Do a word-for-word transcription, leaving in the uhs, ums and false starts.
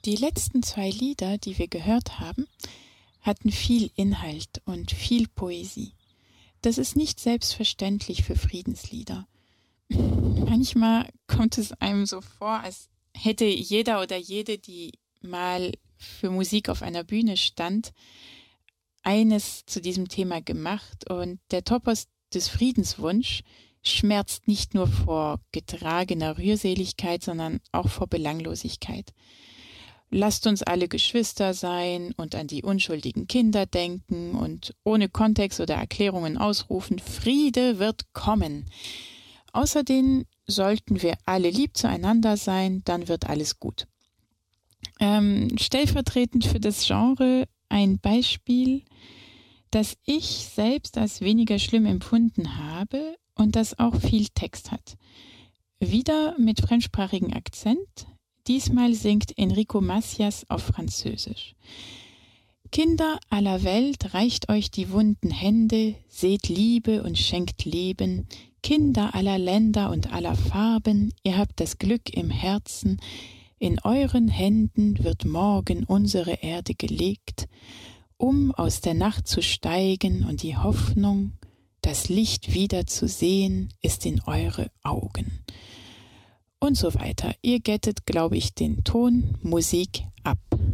Die letzten zwei Lieder, die wir gehört haben, hatten viel Inhalt und viel Poesie. Das ist nicht selbstverständlich für Friedenslieder. Manchmal kommt es einem so vor, als hätte jeder oder jede, die mal für Musik auf einer Bühne stand, eines zu diesem Thema gemacht, und der Topos des Friedenswunsch schmerzt nicht nur vor getragener Rührseligkeit, sondern auch vor Belanglosigkeit. Lasst uns alle Geschwister sein und an die unschuldigen Kinder denken und ohne Kontext oder Erklärungen ausrufen, Friede wird kommen. Außerdem sollten wir alle lieb zueinander sein, dann wird alles gut. Ähm, stellvertretend für das Genre ein Beispiel, das ich selbst als weniger schlimm empfunden habe und das auch viel Text hat. Wieder mit fremdsprachigem Akzent. Diesmal singt Enrico Macias auf Französisch. Kinder aller Welt, reicht euch die wunden Hände, seht Liebe und schenkt Leben. Kinder aller Länder und aller Farben, ihr habt das Glück im Herzen. In euren Händen wird morgen unsere Erde gelegt, um aus der Nacht zu steigen, und die Hoffnung, das Licht wieder zu sehen, ist in eure Augen. Und so weiter. Ihr gettet, glaube ich, den Ton. Musik ab.